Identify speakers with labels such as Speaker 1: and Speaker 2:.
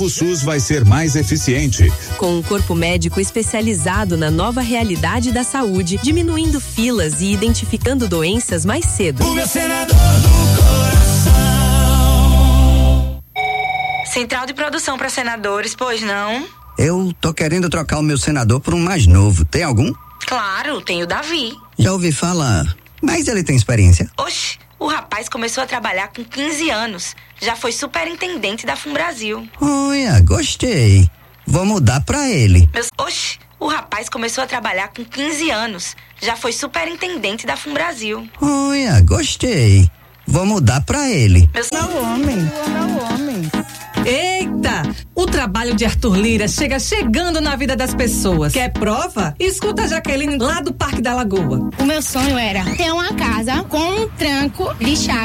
Speaker 1: O SUS vai ser mais eficiente.
Speaker 2: Com um corpo médico especializado na nova realidade da saúde, diminuindo filas e identificando doenças mais cedo.
Speaker 3: O meu senador do coração.
Speaker 4: Central de produção para senadores, pois não?
Speaker 5: Eu tô querendo trocar o meu senador por um mais novo. Tem algum?
Speaker 4: Claro, tem o Davi.
Speaker 5: Já ouvi falar. Mas ele tem experiência?
Speaker 4: Oxe, o rapaz começou a trabalhar com 15 anos. Já foi superintendente da Funbrasil.
Speaker 5: Olha, gostei. Vou mudar pra ele.
Speaker 4: Oxe, o rapaz começou a trabalhar com 15 anos. Já foi superintendente da Funbrasil.
Speaker 5: Olha, gostei. Vou mudar pra ele.
Speaker 6: homem. Eita! O trabalho de Arthur Lira chegando na vida das pessoas. Quer prova? Escuta a Jaqueline lá do Parque da Lagoa.
Speaker 7: O meu sonho era ter uma casa com um tranco de chave.